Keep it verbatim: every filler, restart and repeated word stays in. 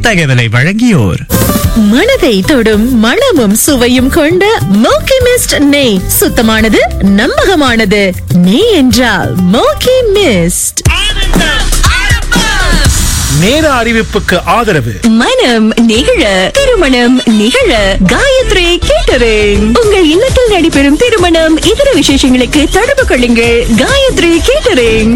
இத்தகவலை வழங்கியோர் மனதை தொடும் மணமும் சுவையும் கொண்ட மோக்கி மிஸ்ட் நெய். சுத்தமானது, நம்பகமானது. நெய் என்றால் மோக்கி மிஸ்ட். நேர அறிவிப்புக்கு ஆதரவு மனம் நிகழ திருமணம் நிகழ காயத்ரி கேட்டரிங். உங்கள் இல்லத்தில் நடைபெறும் திருமணம் இதர விசேஷங்களுக்கு தொடர்பு கொள்ளுங்கள். காயத்ரி கேட்டரிங்